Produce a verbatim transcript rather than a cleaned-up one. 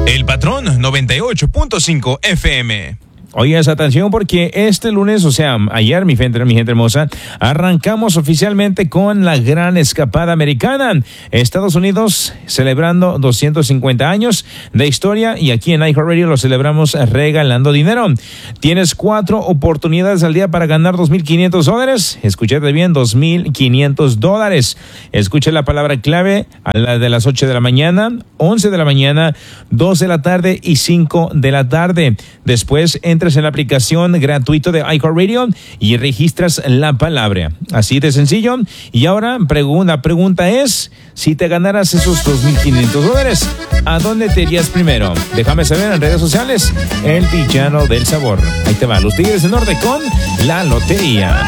El Patrón noventa y ocho punto cinco F M. Oigan, atención porque este lunes, o sea, ayer, mi gente, mi gente hermosa, arrancamos oficialmente con la gran escapada americana. Estados Unidos celebrando doscientos cincuenta años de historia y aquí en iHeartRadio lo celebramos regalando dinero. Tienes cuatro oportunidades al día para ganar dos mil quinientos dólares. Escúchate bien, dos mil quinientos dólares. Escucha la palabra clave a la de las ocho de la mañana, once de la mañana, dos de la tarde y cinco de la tarde. Después, en Entras en la aplicación gratuito de iHeartRadio y registras la palabra. Así de sencillo. Y ahora pregunta, la pregunta es, si te ganaras esos dos mil quinientos dólares, ¿a dónde te irías primero? Déjame saber en redes sociales, el Villano del Sabor. Ahí te va, los Tigres del Norte con la lotería.